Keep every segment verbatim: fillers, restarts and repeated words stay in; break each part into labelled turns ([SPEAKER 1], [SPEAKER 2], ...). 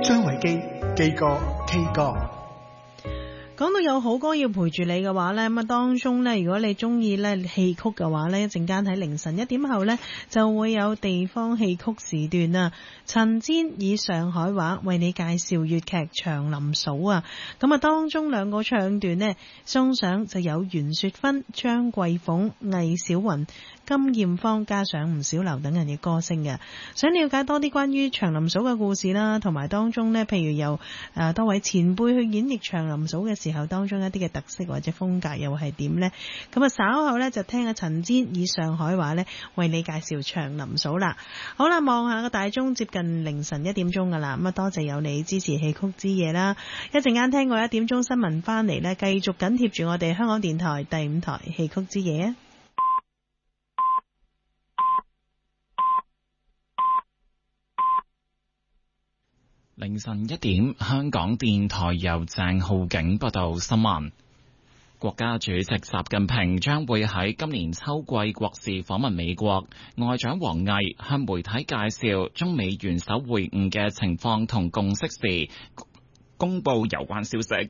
[SPEAKER 1] 張維基基哥 K 歌。
[SPEAKER 2] 講到有好歌要陪住你嘅話呢，咁啊當中呢，如果你中意呢戲曲嘅話呢，一陣間喺凌晨一點後呢，就會有地方戲曲時段啊。陳煎以上海話為你介紹粵劇《長林嫂》啊，咁啊當中兩個唱段呢，送上就有袁雪芬、張桂鳳、魏小雲、金艷芳，加上吳小樓等人嘅歌聲嘅。想了解多啲關於長林嫂嘅故事啦，同埋當中呢，譬如由誒多位前輩去演繹長林嫂嘅時候，當中一啲嘅特色或者風格又係點呢？咁啊稍後呢，就聽阿陳煎以上海話呢，為你介紹長林嫂啦。好啦，望下個大鐘，接近凌晨一點鐘噶啦。咁啊多謝有你支持戲曲之夜啦。一陣間聽過一點鐘新聞翻嚟呢，繼續緊貼住我哋香港電台第五台戲曲之夜啊！
[SPEAKER 3] 凌晨一點，香港電台由鄭浩景報道新聞。國家主席習近平將會喺今年秋季國事訪問美國，外長王毅向媒體介紹中美元首會晤嘅情況同共識時，公布有關消息。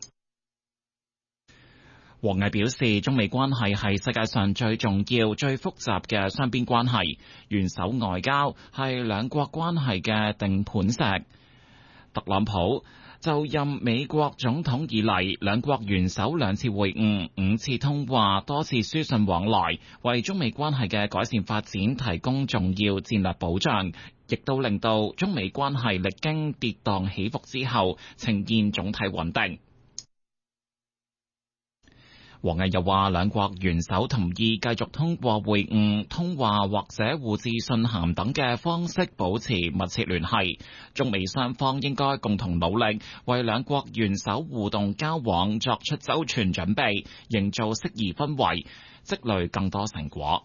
[SPEAKER 3] 王毅表示，中美關係係世界上最重要、最複雜嘅雙邊關係，元首外交係兩國關係嘅定盤石。特朗普就任美國總統以嚟，兩國元首兩次會晤、五次通話、多次書信往來，為中美關係嘅改善發展提供重要戰略保障，亦都令到中美關係歷經跌宕起伏之後，呈現總體穩定。王毅又話，兩國元首同意繼續通過會晤、通話或者互致信函等嘅方式保持密切聯繫。中美雙方應該共同努力，為兩國元首互動交往作出周全準備，營造適宜氛圍，積累更多成果。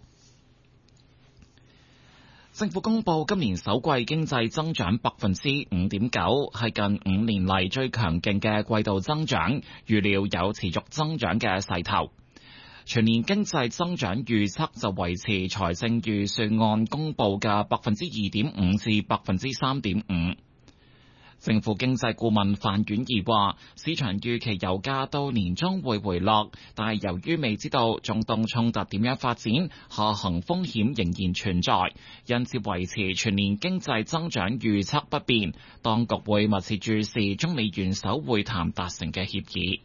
[SPEAKER 3] 政府公布今年首季經濟增長百分之五點九，係近五年嚟最強勁嘅季度增長，預料有持續增長嘅勢頭。全年經濟增長預測就維持財政預算案公布嘅百分之二點五至百分之三點五。政府經濟顧問范婉儀話，市場預期油價到年中會回落，但係由於未知道中東衝突點樣發展，下行風險仍然存在，因此維持全年經濟增長預測不變。當局會密切注視中美元首會談達成嘅協議。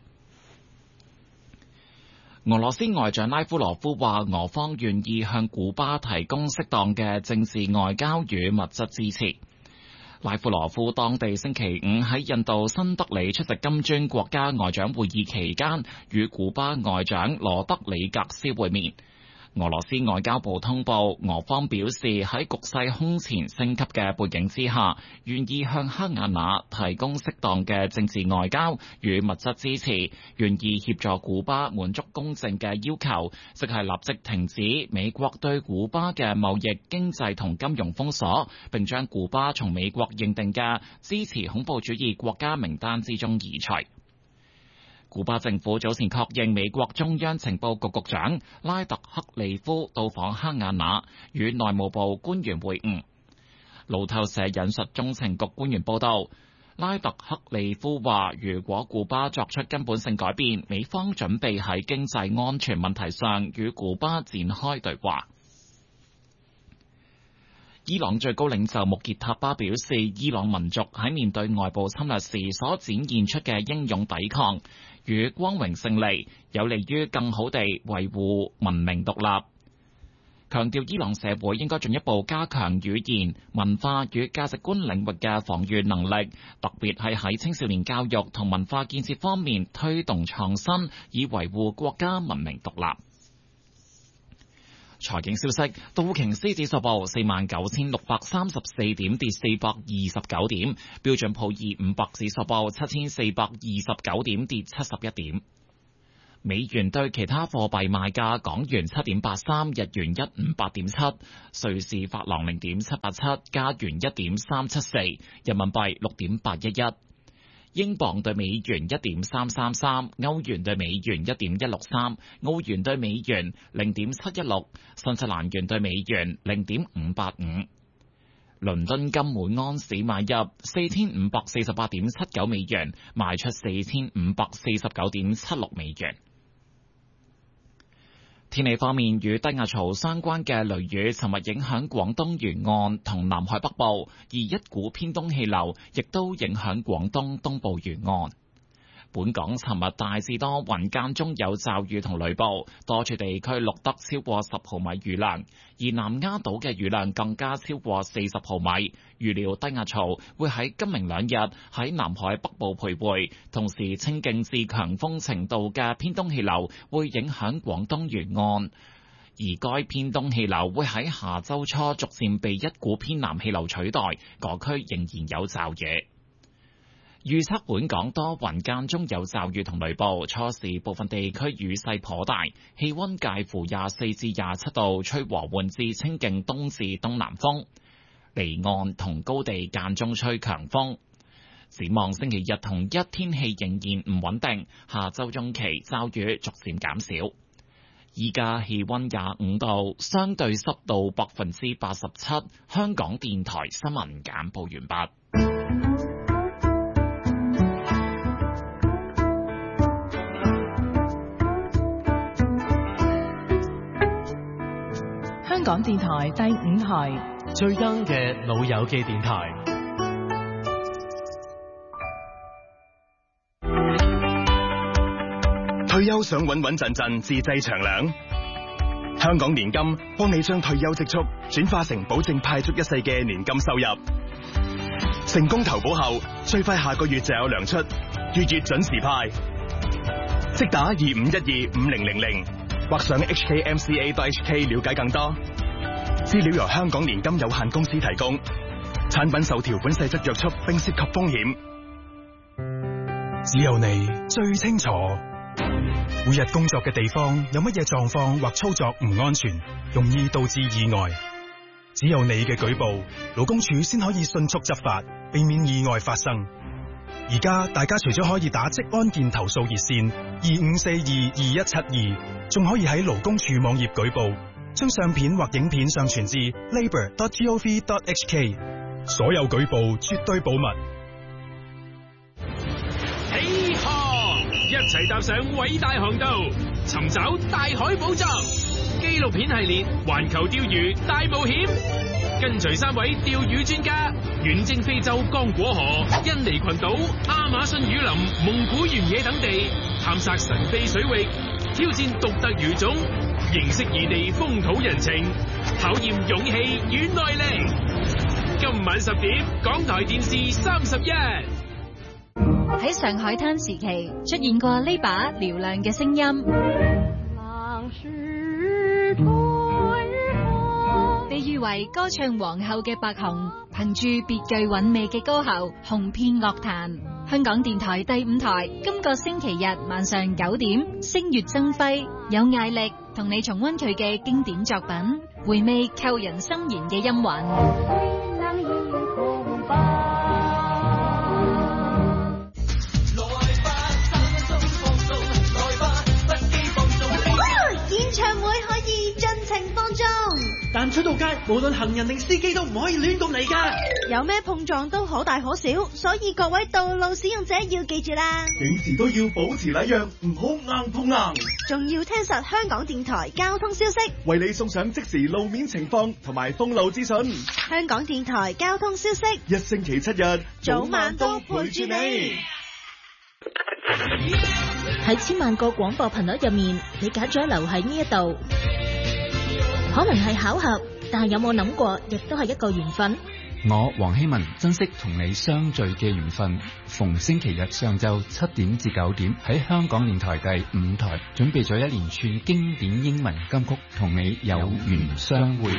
[SPEAKER 3] 俄羅斯外長拉夫羅夫話，俄方願意向古巴提供適當嘅政治外交與物質支持。拉夫羅夫當地星期五喺印度新德里出席金磚國家外長會議期間，與古巴外長羅德里格斯會面。俄羅斯外交部通報，俄方表示喺局勢空前升級嘅背景之下，願意向哈瓦那提供適當嘅政治外交與物質支持，願意協助古巴滿足公正嘅要求，即係立即停止美國對古巴嘅貿易、經濟同金融封鎖，並將古巴從美國認定嘅支持恐怖主義國家名單之中移除。古巴政府早前確認美國中央情報局局長拉特克利夫到訪哈瓦那，與內務部官員會晤。路透社引述中情局官員報道，拉特克利夫話，如果古巴作出根本性改變，美方準備喺經濟安全問題上與古巴展開對話。伊朗最高領袖穆傑塔巴表示，伊朗民族喺面對外部侵略時所展現出嘅英勇抵抗與光榮勝利，有利於更好地維護文明獨立。強調伊朗社會應該進一步加強語言、文化與價值觀領域嘅防禦能力，特別係喺青少年教育同文化建設方面推動創新，以維護國家文明獨立。財經消息，道瓊斯指數報四萬九千六百三十四點，跌四百二十九點；標準普爾五百指數報七千四百二十九點，跌七十一點。美元對其他貨幣賣價：港元七點八三，日元一五八點七，瑞士法郎零點七八七，加元一點三七四，人民幣六點八一一。英鎊對美元一點三三三，歐元對美元一點一六三，澳元對美元零點七一六，新西蘭元對美元零點五八五。 倫敦金每安士買入四千五百四十八點七九美元，賣出四千五百四十九點七六美元。天氣方面，與低壓槽相關嘅雷雨尋日影響廣東沿岸同南海北部，而一股偏東氣流亦都影響廣東東部沿岸。本港尋日大致多雲，間中有驟雨同雷暴，多處地區錄得超過十毫米雨量，而南丫島嘅雨量更加超過四十毫米。預料低壓槽會喺今明兩日喺南海北部徘徊，同時清勁至強風程度嘅偏東氣流會影響廣東沿岸，而該偏東氣流會喺下週初逐漸被一股偏南氣流取代，各區仍然有驟雨。預測本港多雲，間中有驟雨同雷暴，初時部分地區雨勢頗大，氣溫介乎廿四至廿七度，吹和緩至清勁東至東南風，離岸同高地間中吹強風。展望星期日同一天氣仍然唔穩定，下周中期驟雨逐漸減少。依家氣溫廿五度，相對濕度百分之八十七。香港電台新聞簡報完畢。
[SPEAKER 4] 香港電台第五台
[SPEAKER 5] 最啱嘅老友記電台。
[SPEAKER 1] 退休想穩穩陣陣自製長糧，香港年金幫你將退休積蓄轉化成保證派足一世嘅年金收入。成功投保後，最快下個月就有糧出，月月準時派。即打二五一二五零零零。或上 H K M C A dot H K 了解更多。資料由香港年金有限公司提供，產品受條款細則約束並涉及風險。
[SPEAKER 6] 只有你最清楚，每日工作嘅地方有乜嘢狀況或操作唔安全，容易導致意外。只有你嘅舉報，勞工處先可以迅速執法，避免意外發生。而家大家除咗可以打職安健投訴熱線二五四二二一七二，仲可以喺勞工處網頁舉報，將相片或影片上傳至 labour dot gov dot H K。所有舉報絕對保密。
[SPEAKER 7] 起航，一齊踏上偉大航道，尋找大海寶藏。紀錄片系列《環球釣魚大冒險》，跟隨三位釣魚專家遠征非洲剛果河、印尼群島、亞馬遜雨林、蒙古原野等地，探索神秘水域，挑戰獨特魚種，認識異地風土人情，考驗勇氣與耐力。今晚十點，港台電視三十一。
[SPEAKER 8] 喺上海灘時期出現過呢把嘹亮嘅聲音，被譽為歌唱皇后嘅白虹，憑住別具韻味嘅歌喉紅遍樂壇。香港電台第五台今個星期日晚上九點，星月爭輝，有艾力同你重溫佢嘅經典作品，回味扣人心弦嘅音韻。
[SPEAKER 9] 演唱會可以盡情放縱，
[SPEAKER 10] 但出到街，無論行人定司機都唔可以亂咁嚟噶。
[SPEAKER 9] 有咩碰撞都可大可小，所以各位道路使用者要記住啦，
[SPEAKER 10] 幾時都要保持禮讓，唔好硬碰硬。
[SPEAKER 9] 仲要聽實香港電台交通消息，
[SPEAKER 10] 為你送上即時路面情況同埋封路資訊。
[SPEAKER 9] 香港電台交通消息，
[SPEAKER 10] 一星期七日，
[SPEAKER 9] 早晚都陪住你。
[SPEAKER 11] 喺千萬個廣播頻率入面，你揀咗留喺呢一度，可能係巧合，但係有冇諗過，亦都係一個緣分。
[SPEAKER 12] 我黃希文珍惜同你相聚嘅緣分，逢星期日上晝七點至九點喺香港電台第五台準備咗一連串經典英文金曲，同你有緣相會。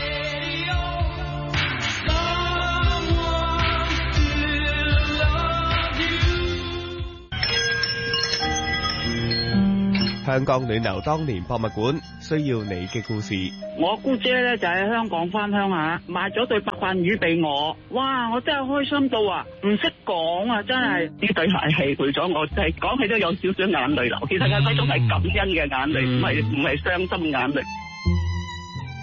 [SPEAKER 13] 香港暖流當年博物館需要你嘅故事。
[SPEAKER 14] 我姑姐咧就喺香港翻鄉下，買咗對白飯魚俾我，哇！我真係開心到啊，唔識講啊，真係呢對鞋係陪咗我，係講起都有少少眼淚流。其實嗰種係感恩嘅眼淚，唔係唔係傷心眼淚。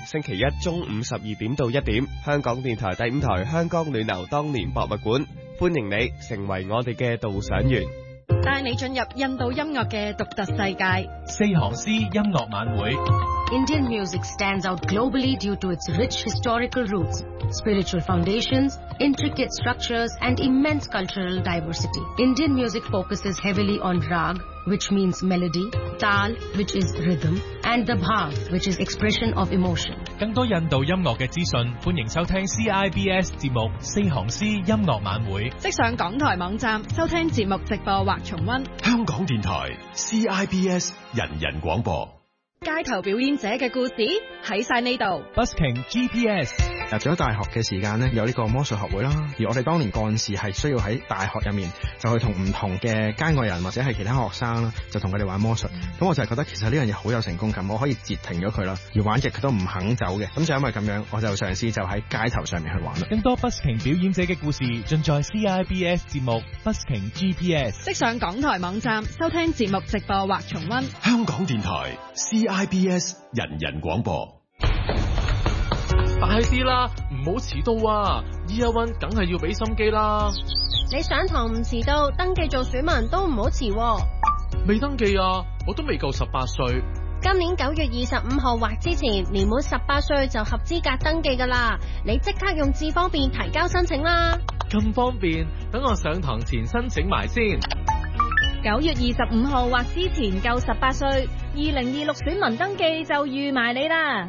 [SPEAKER 13] 星期一中午十二點到一點，香港電台第五台香港暖流當年博物館，歡迎你成為我哋嘅導賞員，
[SPEAKER 15] 帶你進入印度音樂嘅獨特世界。
[SPEAKER 5] 四行詩音樂晚會。
[SPEAKER 16] Indian music stands out globally due to its rich historical roots, spiritual foundations, intricate structures, and immense cultural diversity. Indian music focuses heavily on rag, which means melody, tal, which is rhythm, and the bhav, which is expression of emotion.
[SPEAKER 5] 更多印度音樂嘅資訊，歡迎收聽 C I B S 節目《四行詩音樂晚會》，
[SPEAKER 15] 即上港台網站收聽節目直播或重溫。
[SPEAKER 1] 香港電台 C I B S 人人廣播。
[SPEAKER 15] 街頭表演者嘅故事喺晒呢度。
[SPEAKER 5] Busking G P S。
[SPEAKER 17] 入咗大學嘅時間呢，有呢個魔術學會啦。而我哋當年幹事係需要喺大學入面就去同唔同嘅街外人或者係其他學生啦，就同佢哋玩魔術。咁、嗯、我就係覺得其實呢樣嘢好有成功感，我可以截停咗佢啦。而玩極佢都唔肯走嘅，咁就因為咁樣，我就嘗試就喺街頭上面去玩啦。
[SPEAKER 5] 更多 Busking 表演者嘅故事盡在 C I B S 節目 Busking G P S。
[SPEAKER 15] 即上港台網站收聽節目直播或重溫。
[SPEAKER 1] 香港電台 C I B S 人人廣播。
[SPEAKER 18] 快啲啦，唔好遲到啊 ！Year One 梗係要俾心機啦。
[SPEAKER 9] 你上堂唔遲到，登記做選民都唔好遲。
[SPEAKER 18] 未登記啊，我都未夠十八歲。
[SPEAKER 9] 今年九月二十五號或之前，年滿十八歲就合資格登記噶啦。你即刻用智方便提交申請啦。
[SPEAKER 18] 咁方便，等我上堂前申請埋先。
[SPEAKER 4] 九月二十五號或之前夠十八歲，二零二六選民登記就預埋你啦。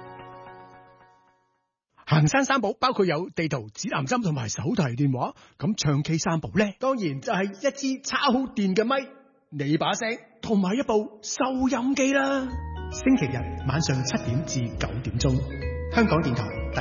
[SPEAKER 19] 行山三寶包括有地圖、指南針同埋手提電話，咁唱 K 三寶呢，當然就係一支超電嘅咪、你把聲同埋一部收音機啦。星期日晚上七點至九點鐘，香港電台第